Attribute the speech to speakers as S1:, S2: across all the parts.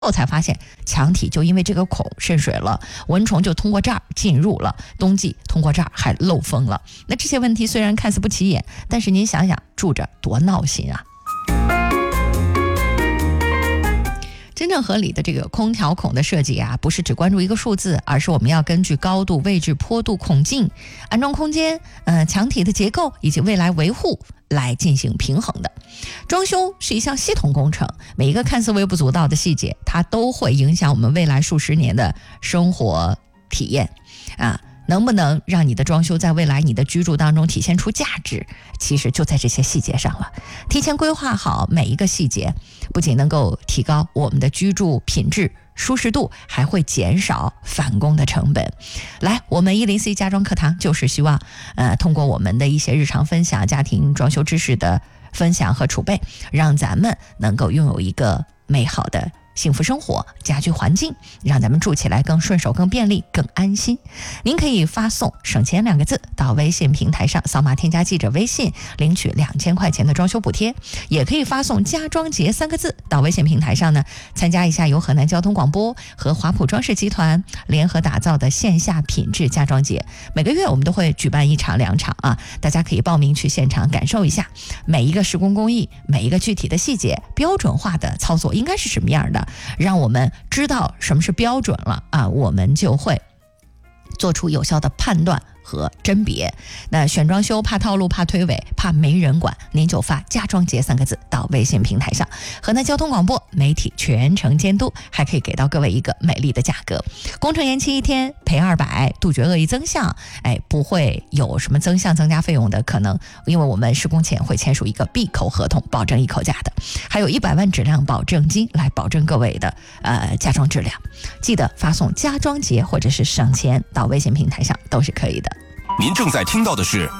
S1: 才发现墙体就因为这个孔渗水了，蚊虫就通过这儿进入了，冬季通过这儿还漏风了。那这些问题虽然看似不起眼，但是您想想住着多闹心啊。真正合理的这个空调孔的设计啊，不是只关注一个数字，而是我们要根据高度、位置、坡度、孔径、安装空间、墙体的结构以及未来维护来进行平衡的。装修是一项系统工程，每一个看似微不足道的细节，它都会影响我们未来数十年的生活体验啊。能不能让你的装修在未来你的居住当中体现出价值，其实就在这些细节上了。提前规划好每一个细节，不仅能够提高我们的居住品质、舒适度，还会减少返工的成本。来，我们104家装课堂就是希望通过我们的一些日常分享、家庭装修知识的分享和储备，让咱们能够拥有一个美好的幸福生活，家居环境让咱们住起来更顺手、更便利、更安心。您可以发送省钱2个字到微信平台上，扫码添加记者微信，领取2000块钱的装修补贴。也可以发送家装节3个字到微信平台上呢，参加一下由河南交通广播和华普装饰集团联合打造的线下品质家装节。每个月我们都会举办1场2场啊，大家可以报名去现场感受一下每一个施工工艺，每一个具体的细节，标准化的操作应该是什么样的，让我们知道什么是标准了啊，我们就会做出有效的判断和甄别。那选装修怕套路、怕推诿、怕没人管，您就发家装节3个字到微信平台上。河南交通广播媒体全程监督，还可以给到各位一个美丽的价格。工程延期1天赔200，杜绝恶意增项，不会有什么增项增加费用的可能，因为我们施工前会签署一个闭口合同，保证一口价的，还有100万质量保证金来保证各位的家装质量。记得发送家装节或者是省钱到微信平台上都是可以的。
S2: 您正在听到的是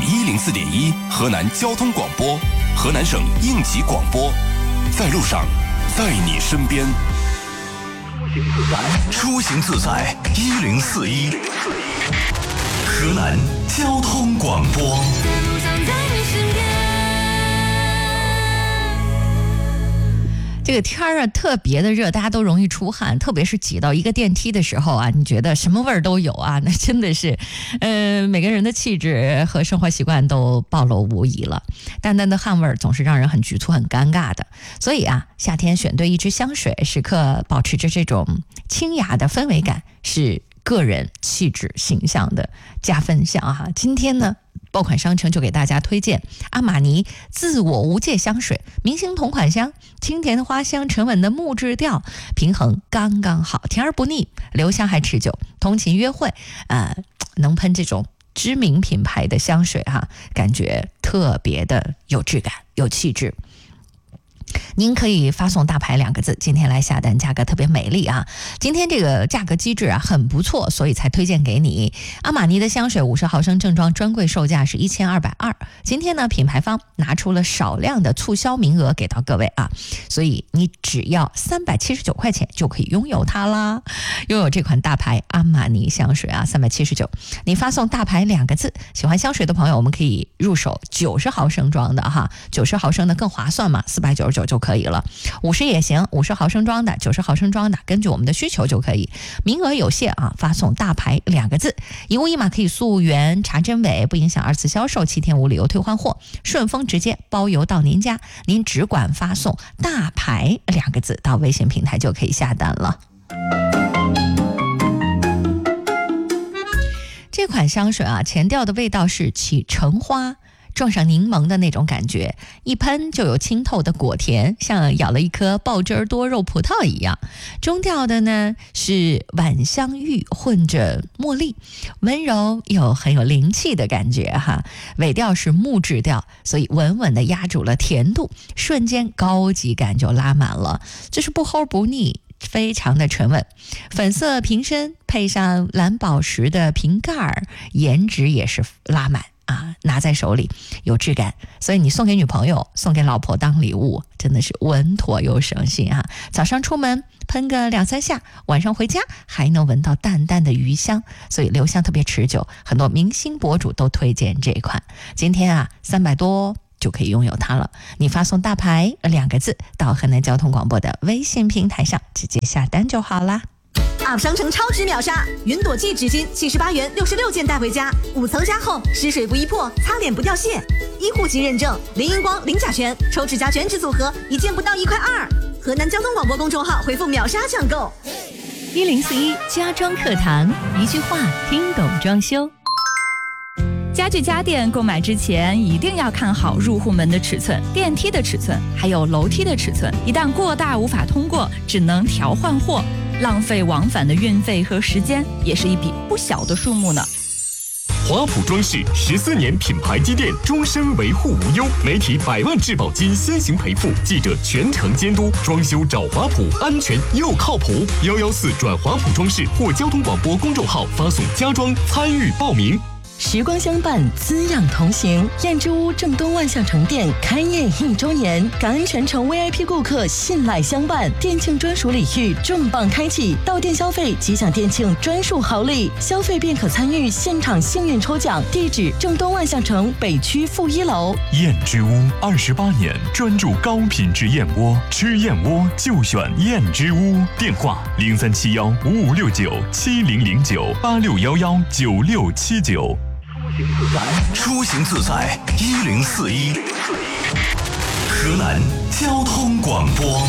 S2: FM104.1 河南交通广播，河南省应急广播，在路上，在你身边。出行自在1041，河南交通广播。
S1: 这个天儿特别的热，大家都容易出汗，特别是挤到一个电梯的时候啊，你觉得什么味儿都有啊，那真的是每个人的气质和生活习惯都暴露无遗了。淡淡的汗味儿总是让人很局促、很尴尬的，所以啊，夏天选对一支香水，时刻保持着这种清雅的氛围感，是个人气质形象的加分项啊。今天呢，爆款商城就给大家推荐阿玛尼自我无界香水，明星同款香，清甜的花香，沉稳的木质调，平衡刚刚好，甜而不腻，留香还持久。通勤约会能喷这种知名品牌的香水感觉特别的有质感、有气质。您可以发送大牌2个字，今天来下单，价格特别美丽啊！今天这个价格机制很不错，所以才推荐给你。阿玛尼的香水50毫升正装专柜售价是1220，今天呢，品牌方拿出了少量的促销名额给到各位啊，所以你只要379块钱就可以拥有它啦。拥有这款大牌阿玛尼香水379，你发送大牌2个字，喜欢香水的朋友我们可以入手90毫升装的90毫升的更划算嘛，499就可以了，50也行，50毫升装的、90毫升装的，根据我们的需求就可以。名额有限啊，发送大牌2个字，一物一码可以溯源查真伪，不影响2次销售，7天无理由退换货，顺丰直接包邮到您家，您只管发送大牌2个字到微信平台就可以下单了。这款香水前调的味道是起橙花，撞上柠檬的那种感觉，一喷就有清透的果甜，像咬了一颗爆汁多肉葡萄一样。中调的呢是晚香玉混着茉莉，温柔又很有灵气的感觉尾调是木质调，所以稳稳的压住了甜度，瞬间高级感就拉满了，就是不齁不腻，非常的沉稳。粉色瓶身配上蓝宝石的瓶盖，颜值也是拉满拿在手里有质感，所以你送给女朋友、送给老婆当礼物，真的是稳妥又省心早上出门喷个2-3下，晚上回家还能闻到淡淡的余香，所以留香特别持久。很多明星博主都推荐这一款。今天300多就可以拥有它了。你发送大牌2个字到河南交通广播的微信平台上，直接下单就好啦。
S3: UP 商城超值秒杀，云朵记纸巾78元66件带回家，5层加厚，湿水不易破，擦脸不掉屑，医护级认证，零荧光零甲醛，抽纸加全脂组合，1件不到1块2。河南交通广播公众号回复秒杀抢购。
S1: 1041家装课堂，一句话听懂装修。
S4: 家具家电购买之前一定要看好入户门的尺寸、电梯的尺寸，还有楼梯的尺寸。一旦过大无法通过，只能调换货，浪费往返的运费和时间，也是一笔不小的数目呢。
S5: 华普装饰14年品牌积淀，终身维护无忧，媒体100万质保金先行赔付，记者全程监督，装修找华普，安全又靠谱。114转华普装饰或交通广播公众号发送家装参与报名。
S6: 时光相伴，滋养同行。燕之屋正东万象城店开业1周年，感恩全城 VIP 顾客信赖相伴，店庆专属礼遇重磅开启，到店消费即享店庆专属好礼，消费便可参与现场幸运抽奖。地址：正东万象城北区负1楼。
S7: 燕之屋28年专注高品质燕窝，吃燕窝就选燕之屋。电话：03715569700986119679。
S2: 出行自在1041，河南交通广播。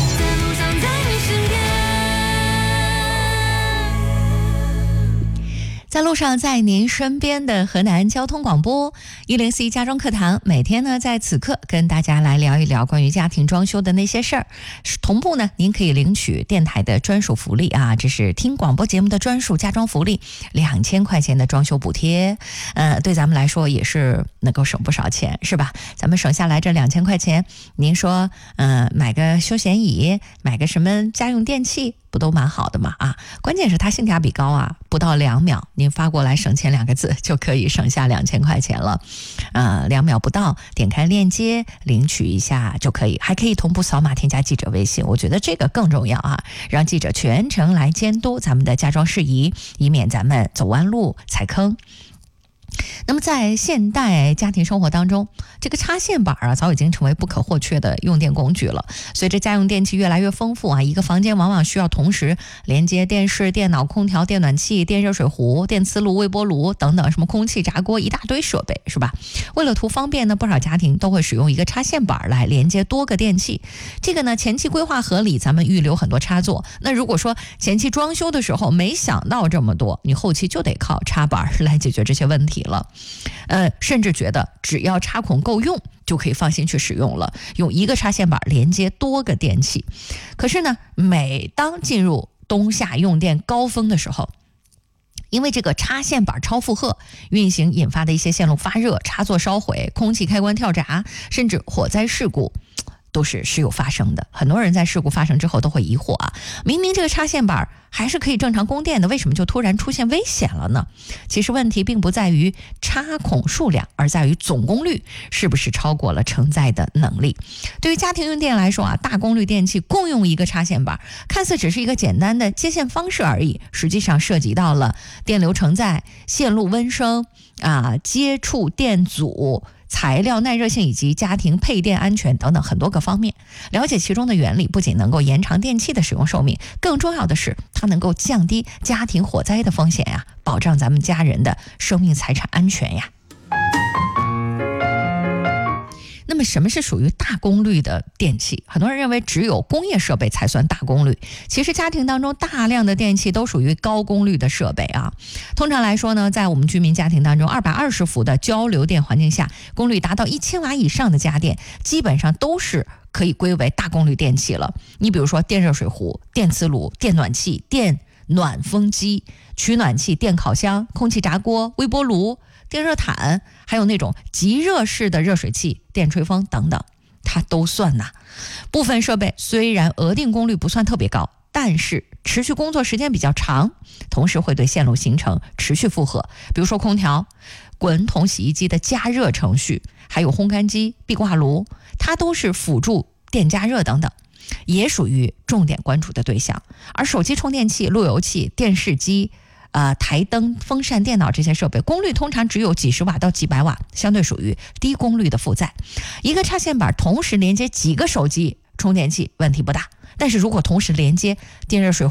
S1: 在路上，在您身边的河南交通广播1041家装课堂，每天呢在此刻跟大家来聊一聊关于家庭装修的那些事儿。同步呢，您可以领取电台的专属福利啊，这是听广播节目的专属家装福利，2000块钱的装修补贴。对咱们来说也是能够省不少钱，是吧？咱们省下来这2000块钱，您说，买个休闲椅，买个什么家用电器，不都蛮好的嘛啊？关键是它性价比高啊，不到2秒，您发过来省钱2个字就可以省下2000块钱了。2秒不到，点开链接领取一下就可以，还可以同步扫码添加记者微信，我觉得这个更重要啊，让记者全程来监督咱们的家装事宜，以免咱们走弯路踩坑。那么在现代家庭生活当中，这个插线板啊，早已经成为不可或缺的用电工具了。随着家用电器越来越丰富啊，一个房间往往需要同时连接电视、电脑、空调、电暖气、电热水壶、电磁炉、微波炉等等，什么空气炸锅，一大堆设备，是吧？为了图方便呢，不少家庭都会使用一个插线板来连接多个电器。这个呢，前期规划合理，咱们预留很多插座。那如果说前期装修的时候没想到这么多，你后期就得靠插板来解决这些问题了。甚至觉得只要插孔够用就可以放心去使用了，用一个插线板连接多个电器。可是呢，每当进入冬夏用电高峰的时候，因为这个插线板超负荷运行引发的一些线路发热、插座烧毁、空气开关跳闸，甚至火灾事故都是时有发生的。很多人在事故发生之后都会疑惑啊，明明这个插线板还是可以正常供电的，为什么就突然出现危险了呢？其实问题并不在于插孔数量，而在于总功率是不是超过了承载的能力。对于家庭用电来说啊，大功率电器共用一个插线板，看似只是一个简单的接线方式而已，实际上涉及到了电流承载、线路温升接触电阻、材料耐热性以及家庭配电安全等等很多个方面。了解其中的原理，不仅能够延长电器的使用寿命，更重要的是它能够降低家庭火灾的风险呀，保障咱们家人的生命财产安全呀。那么什么是属于大功率的电器？很多人认为只有工业设备才算大功率，其实家庭当中大量的电器都属于高功率的设备啊。通常来说呢，在我们居民家庭当中，220伏的交流电环境下，功率达到1000瓦以上的家电基本上都是可以归为大功率电器了。你比如说电热水壶、电磁炉、电暖气、电暖风机、取暖器、电烤箱、空气炸锅、微波炉、电热毯，还有那种极热式的热水器、电吹风等等，它都算呐。部分设备虽然额定功率不算特别高，但是持续工作时间比较长，同时会对线路形成持续负荷。比如说空调、滚筒洗衣机的加热程序，还有烘干机、壁挂炉，它都是辅助电加热等等，也属于重点关注的对象。而手机充电器、路由器、电视机、 台灯、风扇、电脑这些设备，功率通常只有几十瓦到几百瓦，相对属于低功率的负载。一个插线板同时连接几个手机充电器问题不大，但是如果同时连接电热水